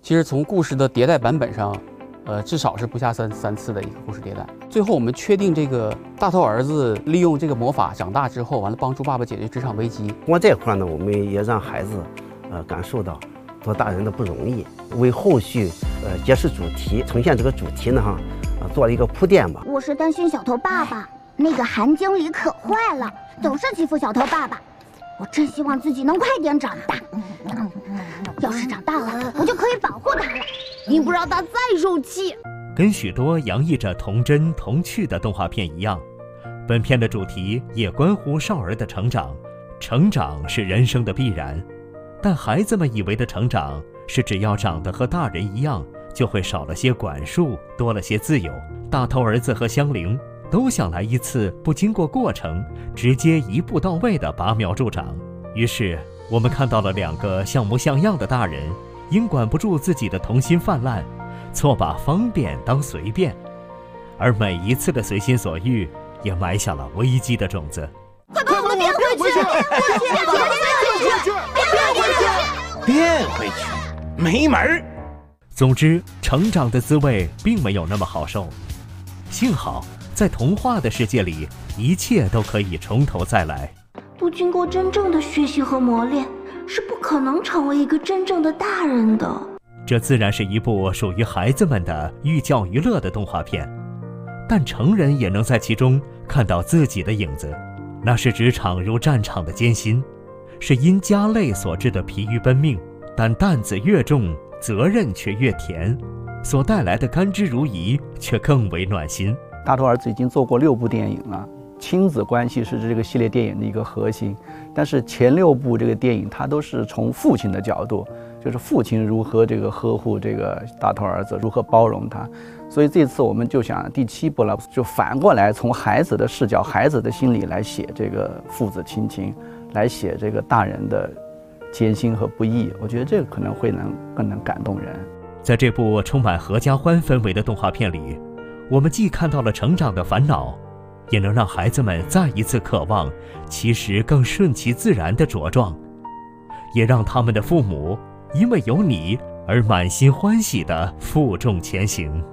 其实从故事的迭代版本上，至少是不下三次的一个故事迭代。最后我们确定这个大头儿子利用这个魔法长大之后，完了帮助爸爸解决职场危机。 通过这块呢，我们也让孩子感受到做大人的不容易，为后续揭示主题、呈现这个主题呢做了一个铺垫吧。 我是担心小头爸爸，那个韩经理可坏了，总是欺负小头爸爸。我真希望自己能快点长大，要是长大了，我就可以保护他了，并不让他再受气。 跟许多洋溢着童真童趣的动画片一样，本片的主题也关乎少儿的成长。成长是人生的必然，但孩子们以为的成长是只要长得和大人一样，就会少了些管束，多了些自由。大头儿子和香菱都想来一次不经过过程，直接一步到位的拔苗助长。于是我们看到了两个像模像样的大人，因管不住自己的童心泛滥，错把方便当随便，而每一次的随心所欲也埋下了危机的种子。 快把我们变回去！ 变回去，没门儿！ 总之，成长的滋味并没有那么好受。幸好在童话的世界里，一切都可以从头再来。 不经过真正的学习和磨练，是不可能成为一个真正的大人的。 这自然是一部属于孩子们的寓教于乐的动画片，但成人也能在其中看到自己的影子。那是职场如战场的艰辛，是因家累所致的疲于奔命，但担子越重，责任却越甜，所带来的甘之如饴却更为暖心。 大头儿子已经做过6部电影了，亲子关系是这个系列电影的一个核心，但是前6部这个电影它都是从父亲的角度，就是父亲如何这个呵护这个大头儿子，如何包容他。所以这次我们就想第7部了，就反过来从孩子的视角、孩子的心理来写这个父子亲情，来写这个大人的艰辛和不易。我觉得这个可能会更能感动人。 在这部充满合家欢氛围的动画片里，我们既看到了成长的烦恼，也能让孩子们再一次渴望其实更顺其自然的茁壮，也让他们的父母因为有你而满心欢喜地负重前行。